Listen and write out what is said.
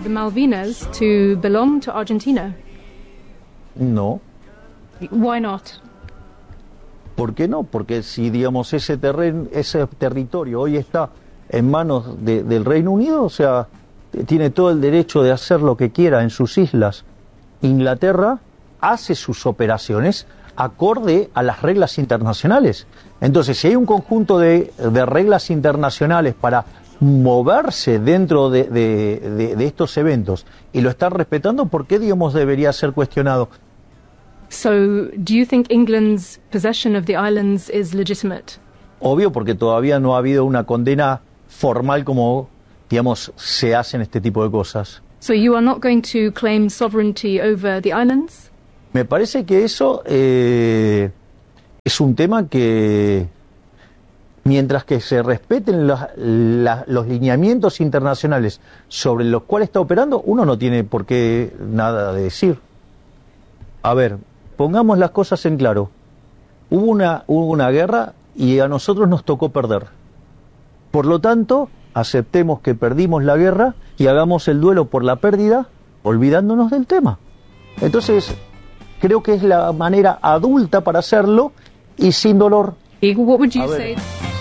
the Malvinas to belong to Argentina? No. Why not? ¿Por qué no? Porque si, digamos, ese territorio hoy está en manos del Reino Unido, o sea, tiene todo el derecho de hacer lo que quiera en sus islas. Inglaterra hace sus operaciones acorde a las reglas internacionales. Entonces, si hay un conjunto de reglas internacionales para moverse dentro de estos eventos y lo están respetando, ¿por qué, digamos, debería ser cuestionado? So, do you think England's possession of the islands is legitimate? Obvio, porque todavía no ha habido una condena formal como, digamos, se hacen este tipo de cosas. So you are not going to claim sovereignty over the islands? Me parece que eso es un tema que, mientras que se respeten los lineamientos internacionales sobre los cuales está operando, uno no tiene por qué nada de decir. A ver, pongamos las cosas en claro. Hubo una guerra y a nosotros nos tocó perder. Por lo tanto, aceptemos que perdimos la guerra y hagamos el duelo por la pérdida, olvidándonos del tema. Entonces, creo que es la manera adulta para hacerlo y sin dolor. What would you say?